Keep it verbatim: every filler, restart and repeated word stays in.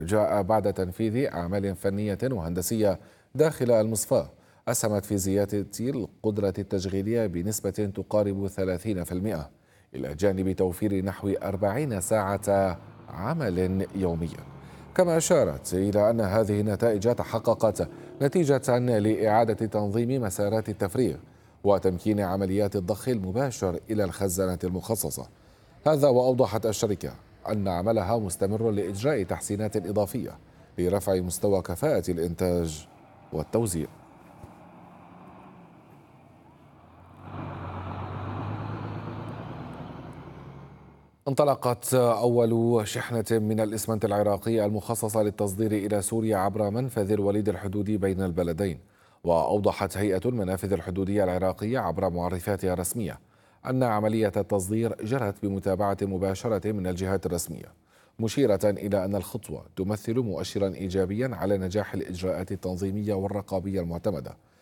جاء بعد تنفيذ أعمال فنية وهندسية داخل المصفاة أسهمت في زيادة القدرة التشغيلية بنسبة تقارب ثلاثين بالمئة، إلى جانب توفير نحو أربعين ساعة عمل يوميا. كما أشارت إلى أن هذه النتائج تحققت نتيجة لإعادة تنظيم مسارات التفريغ وتمكين عمليات الضخ المباشر إلى الخزانات المخصصة. هذا وأوضحت الشركة أن عملها مستمر لإجراء تحسينات إضافية لرفع مستوى كفاءة الإنتاج والتوزيع. انطلقت أول شحنة من الإسمنت العراقي المخصصة للتصدير إلى سوريا عبر منفذ الوليد الحدودي بين البلدين. وأوضحت هيئة المنافذ الحدودية العراقية عبر معرفاتها الرسمية أن عملية التصدير جرت بمتابعة مباشرة من الجهات الرسمية، مشيرة إلى أن الخطوة تمثل مؤشرا إيجابيا على نجاح الإجراءات التنظيمية والرقابية المعتمدة